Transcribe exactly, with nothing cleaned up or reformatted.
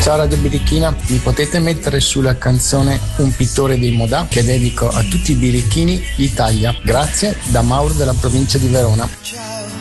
Ciao Radio Birichina, mi potete mettere sulla canzone Un pittore dei Modà che dedico a tutti i birichini d'Italia. Grazie, da Mauro della provincia di Verona.